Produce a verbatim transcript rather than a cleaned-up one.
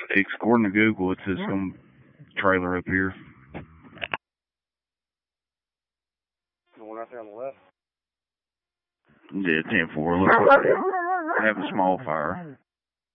according to Google, it says some trailer up here. The one right there on the left? Yeah, ten four. Looks like they have a small fire.